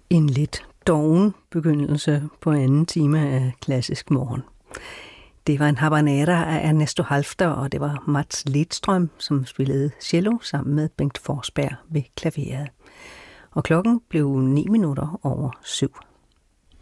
En lidt doven begyndelse på anden time af Klassisk Morgen. Det var en habanera af Ernesto Halffter, og det var Mats Lidström, som spillede cello sammen med Bengt Forsberg ved klaveret. Og klokken blev 7:09.